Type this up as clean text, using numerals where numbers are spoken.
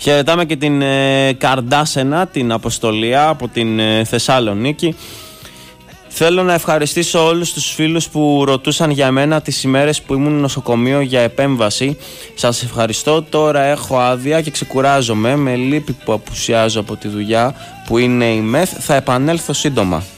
Χαιρετάμε και την Καρντάσενα, την Αποστολία από την Θεσσαλονίκη. Θέλω να ευχαριστήσω όλους τους φίλους που ρωτούσαν για μένα τις ημέρες που ήμουν νοσοκομείο για επέμβαση. Σας ευχαριστώ, τώρα έχω άδεια και ξεκουράζομαι. Με λύπη που απουσιάζω από τη δουλειά που είναι η ΜΕΘ. Θα επανέλθω σύντομα.